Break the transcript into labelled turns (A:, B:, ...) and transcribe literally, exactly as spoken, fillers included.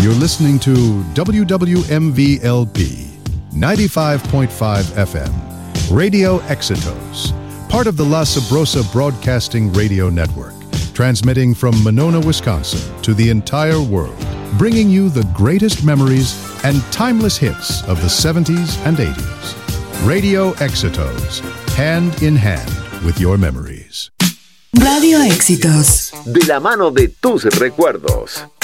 A: You're listening to W W M V L P ninety-five point five F M, Radio Éxitos, part of the La Sabrosa Broadcasting Radio Network, transmitting from Monona, Wisconsin to the entire world, bringing you the greatest memories and timeless hits of the seventies and eighties. Radio Éxitos, hand in hand with your memories.
B: Radio Éxitos.
C: De la mano de tus recuerdos.